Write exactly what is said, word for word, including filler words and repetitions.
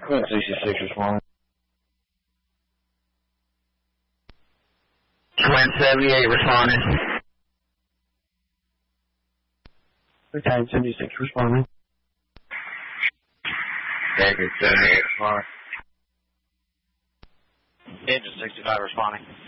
Command sixty-six responding. Twin seventy-eight responding. Battalion seventy-six responding. Baker seventy-eight responding. Engine sixty-five responding.